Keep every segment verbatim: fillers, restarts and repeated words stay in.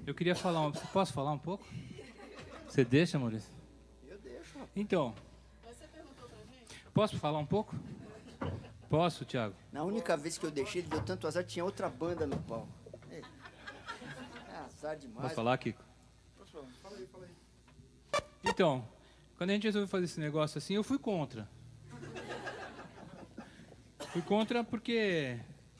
Eu queria falar um... Posso falar um pouco? Você deixa, Maurício? Eu deixo. Então... Você perguntou pra gente? Posso falar um pouco? Posso, Thiago? Na única vez que eu deixei, ele deu tanto azar, tinha outra banda no palco. É, azar demais. Posso falar, Kiko? Pode falar. Fala aí, fala aí. Então, quando a gente resolveu fazer esse negócio assim, eu fui contra. Fui contra porque...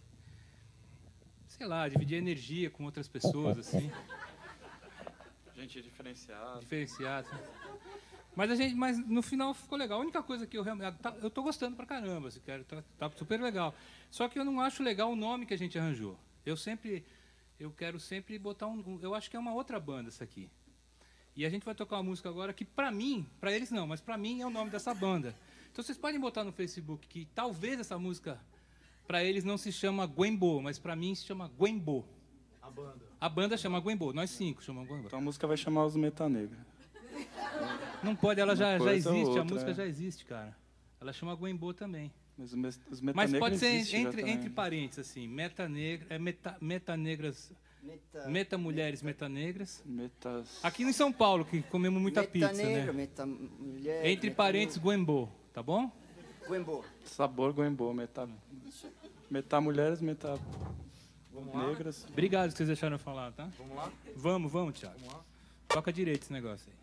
Sei lá, dividir energia com outras pessoas, assim. Gente diferenciada. Diferenciado. Assim. Mas, a gente, mas no final ficou legal. A única coisa que eu realmente... Eu tô gostando pra caramba, assim, cara, tá, tá super legal. Só que eu não acho legal o nome que a gente arranjou. Eu sempre... Eu quero sempre botar um... Eu acho que é uma outra banda essa aqui. E a gente vai tocar uma música agora que, pra mim, pra eles não, mas pra mim é o nome dessa banda. Então vocês podem botar no Facebook que talvez essa música, pra eles não se chama Gwenbo, mas pra mim se chama Gwenbo. A banda. A banda chama Gwenbo, nós cinco chamamos Gwenbo. Então a música vai chamar Os Metanegra. Não pode, ela já, já existe, outra, a música é. já existe, cara. Ela chama Gwenbo também. Mas os, os Mas Metanegra pode ser existe já entre, também. entre parênteses, assim, meta negra, é meta, meta negras, Meta, meta mulheres, meta negras. Metas... Aqui em São Paulo, que comemos muita meta pizza, negra, né? meta mulher. Entre meta parênteses, Gwenbo, tá bom? Gwenbo. Sabor Goembo, meta... Meta mulheres, meta negras. Obrigado que vocês deixaram eu falar, tá? Vamos lá? Vamos, vamos, Thiago. Vamos lá? Toca direito esse negócio aí.